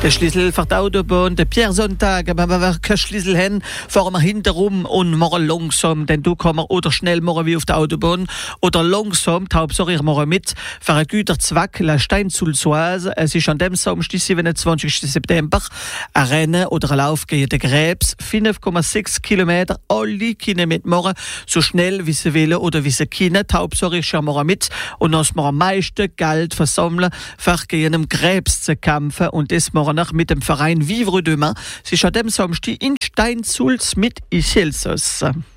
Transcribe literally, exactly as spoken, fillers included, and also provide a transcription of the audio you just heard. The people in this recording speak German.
Der Schlüssel für die Autobahn, der Pierre-Sonntag, aber wenn wir keinen Schlüssel haben, fahren wir hinterrum und machen langsam, denn du kannst oder schnell machen wie auf der Autobahn oder langsam, die Hauptsache ich mache mit, für einen guten Zweck, La Stein-Sulzoise. Es ist an dem Samstag, siebenundzwanzigsten September, ein Rennen oder ein Lauf gegen den Krebs, fünf Komma sechs Kilometer, alle können mitmachen, so schnell wie sie wollen oder wie sie können. Die Hauptsache ich mache mit und dann wir am meisten Geld versammeln, für gegen den Krebs zu kämpfen und das machen wir mit dem Verein Vivre Demain. Es ist an dem Samstag in Stein-Sulz mit Ichelsos.